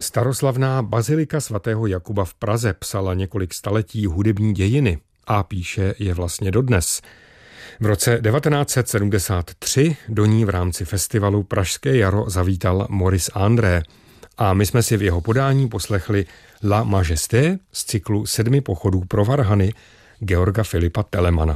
Staroslavná bazilika svatého Jakuba v Praze psala několik staletí hudební dějiny a píše je vlastně dodnes. V roce 1973 do ní v rámci festivalu Pražské jaro zavítal Maurice André a my jsme si v jeho podání poslechli La Majesté z cyklu 7 pochodů pro varhany Georga Filipa Telemana.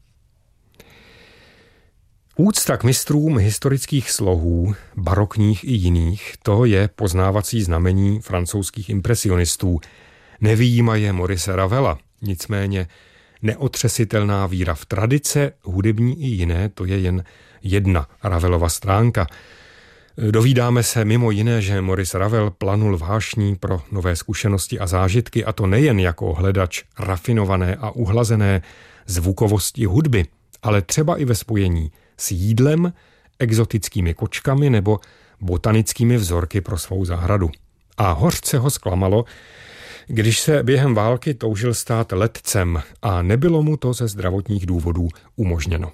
Úcta k mistrům historických slohů, barokních i jiných, to je poznávací znamení francouzských impresionistů. Nevyjímaje Maurice Ravela, nicméně neotřesitelná víra v tradice, hudební i jiné, to je jen jedna Ravelova stránka. Dovídáme se mimo jiné, že Maurice Ravel planul vášní pro nové zkušenosti a zážitky, a to nejen jako hledač rafinované a uhlazené zvukovosti hudby, ale třeba i ve spojení s jídlem, exotickými kočkami nebo botanickými vzorky pro svou zahradu. A hořce ho zklamalo, když se během války toužil stát letcem a nebylo mu to ze zdravotních důvodů umožněno.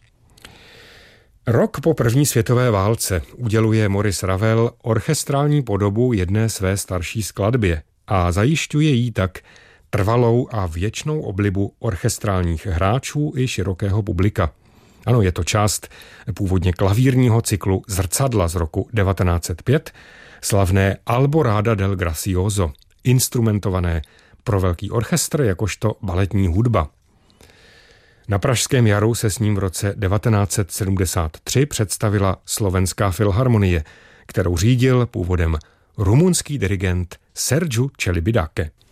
Rok po první světové válce uděluje Maurice Ravel orchestrální podobu jedné své starší skladbě a zajišťuje jí tak trvalou a věčnou oblibu orchestrálních hráčů i širokého publika. Ano, je to část původně klavírního cyklu Zrcadla z roku 1905, slavné Alborada del Gracioso, instrumentované pro velký orchestr jakožto baletní hudba. Na Pražském jaru se s ním v roce 1973 představila Slovenská filharmonie, kterou řídil původem rumunský dirigent Sergiu Celibidache.